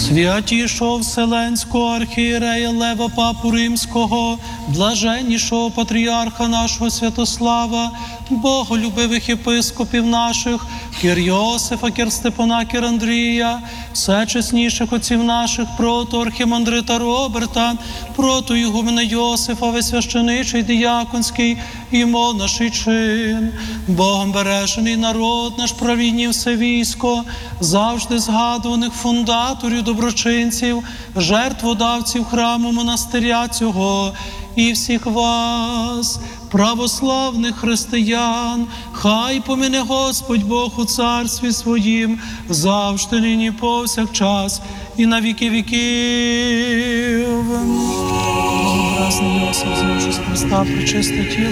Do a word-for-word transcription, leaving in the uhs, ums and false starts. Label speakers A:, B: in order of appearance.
A: святішого Вселенського архієрея Лева Папу Римського, блаженнішого патріарха нашого Святослава, боголюбивих єпископів наших, Кір Йосифа, Кір Степана, Кір Андрія, всечесніших отців наших, прото архімандрита Роберта, прото ігумена Йосифа, весь священичий, діяконський і монаший чин. Богом бережений народ наш, правінні все військо, завжди згадуваних фундаторів, доброчинців, жертводавців храму монастиря цього і всіх вас, православних християн, хай помине Господь Бог у царстві своїм, завжди, нині, повсякчас, і на віки віків. Богообразний Йосиф, з'явившись з Христа, пречисте тіло